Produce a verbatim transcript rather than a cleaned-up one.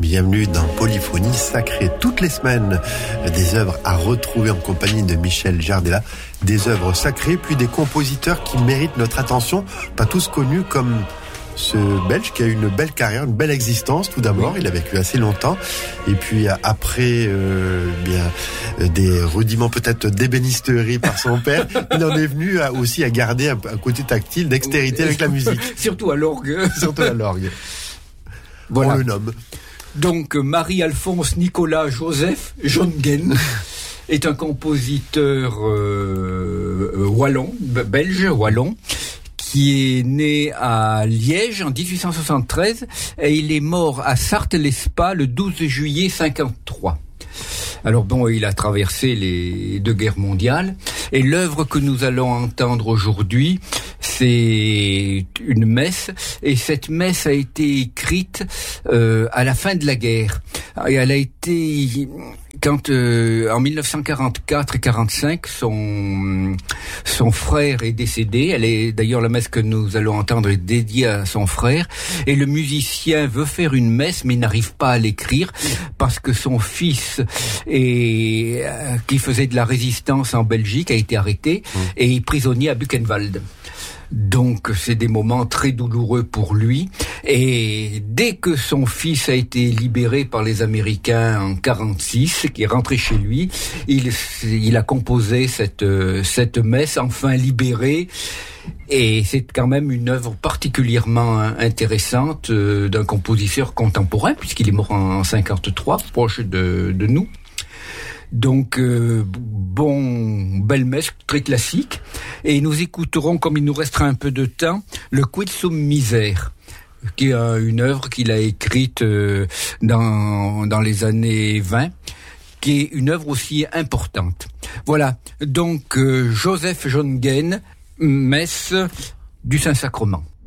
bienvenue dans Polyphonie Sacrée. Toutes les semaines, des œuvres à retrouver en compagnie de Michel Jardella, des œuvres sacrées, puis des compositeurs qui méritent notre attention, pas tous connus comme ce Belge qui a eu une belle carrière, une belle existence tout d'abord, oui. Il a vécu assez longtemps, et puis après euh, bien des rudiments peut-être d'ébénisterie par son père, il en est venu à, aussi à garder un, un côté tactile, dextérité avec la musique. Surtout à l'orgue. Surtout à l'orgue. Voilà. On le nomme. Donc Marie-Alphonse Nicolas Joseph Jonghen est un compositeur euh, wallon, belge wallon, qui est né à Liège en dix-huit cent soixante-treize et il est mort à Sarthe-l'Espas le douze juillet cinquante-trois. Alors bon, il a traversé les deux guerres mondiales et l'œuvre que nous allons entendre aujourd'hui, c'est une messe, et cette messe a été écrite euh, à la fin de la guerre. Et elle a été quand euh, en dix-neuf cent quarante-quatre et quarante-cinq, son son frère est décédé. Elle est d'ailleurs la messe que nous allons entendre est dédiée à son frère. Et le musicien veut faire une messe, mais il n'arrive pas à l'écrire parce que son fils est, euh, qui faisait de la résistance en Belgique a été arrêté mmh. et est prisonnier à Buchenwald. Donc c'est des moments très douloureux pour lui, et dès que son fils a été libéré par les Américains en quarante-six, qui est rentré chez lui, il, il a composé cette, cette messe enfin libérée. Et c'est quand même une œuvre particulièrement intéressante euh, d'un compositeur contemporain, puisqu'il est mort en cinquante-trois, proche de, de nous. Donc, euh, bon, belle messe, très classique. Et nous écouterons, comme il nous restera un peu de temps, le Quid sum misère, qui est une œuvre qu'il a écrite euh, dans, dans les années vingt, qui est une œuvre aussi importante. Voilà, donc euh, Joseph Jonghen, messe du Saint-Sacrement.